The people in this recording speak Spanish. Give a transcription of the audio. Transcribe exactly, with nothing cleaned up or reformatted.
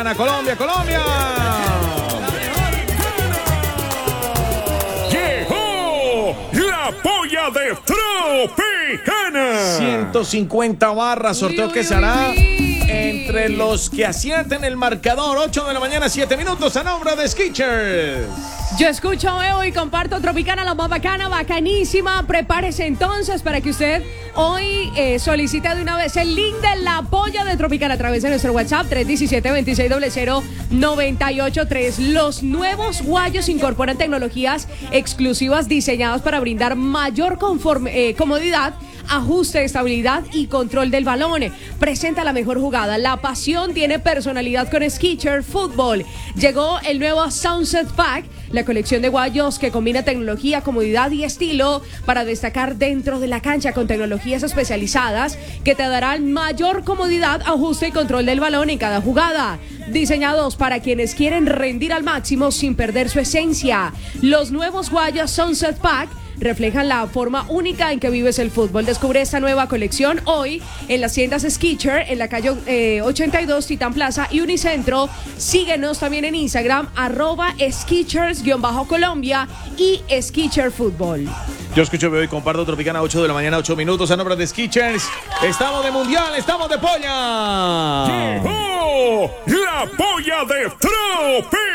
Colombia, Colombia. Llegó la polla de Tropicana. ciento cincuenta barras, sorteo Uy, que uy, se hará uy, uy. entre los que acierten el marcador. ocho de la mañana, siete minutos, a nombre de Skechers. Yo escucho, veo y comparto Tropicana, la más bacana, bacanísima. Prepárese entonces para que usted hoy eh, solicite de una vez el link de la polla de Tropicana a través de nuestro WhatsApp tres uno siete, dos seis cero cero, nueve ocho tres. Los nuevos guayos incorporan tecnologías exclusivas diseñadas para brindar mayor conforme, eh, comodidad, ajuste, estabilidad y control del balón. Presenta la mejor jugada. La pasión tiene personalidad con Skechers Fútbol. Llegó el nuevo Sunset Pack, la colección de guayos que combina tecnología, comodidad y estilo para destacar dentro de la cancha con tecnologías especializadas que te darán mayor comodidad, ajuste y control del balón en cada jugada. Diseñados para quienes quieren rendir al máximo sin perder su esencia. Los nuevos guayos Sunset Pack reflejan la forma única en que vives el fútbol. Descubre esta nueva colección hoy en las tiendas Skechers, en la calle eh, ochenta y dos, Titán Plaza y Unicentro. Síguenos también en Instagram, arroba Skechers-Colombia y Skechers Fútbol. Yo escucho, veo y comparto Tropicana, ocho de la mañana, ocho minutos, a nombre de Skechers. Estamos de mundial, estamos de polla. Llegó la polla de Tropicana.